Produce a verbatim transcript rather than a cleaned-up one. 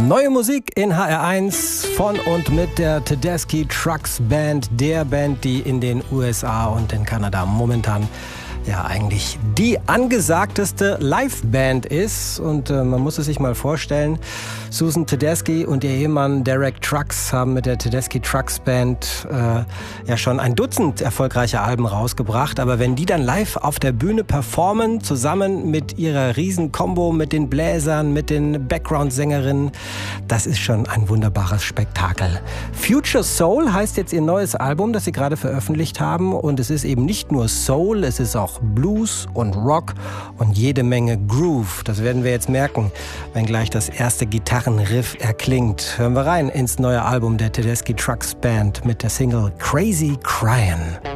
Neue Musik in H R eins von und mit der Tedeschi Trucks Band, der Band, die in den U S A und in Kanada momentan ja eigentlich die angesagteste Liveband ist. Und äh, man muss es sich mal vorstellen, Susan Tedeschi und ihr Ehemann Derek Trucks haben mit der Tedeschi Trucks Band äh, ja schon ein Dutzend erfolgreicher Alben rausgebracht. Aber wenn die dann live auf der Bühne performen, zusammen mit ihrer Riesen-Kombo, mit den Bläsern, mit den Background-Sängerinnen, das ist schon ein wunderbares Spektakel. Future Soul heißt jetzt ihr neues Album, das sie gerade veröffentlicht haben. Und es ist eben nicht nur Soul, es ist auch Blues und Rock und jede Menge Groove. Das werden wir jetzt merken, wenn gleich das erste Gitarrenriff erklingt. Hören wir rein ins neue Album der Tedeschi Trucks Band mit der Single Crazy Cryin'.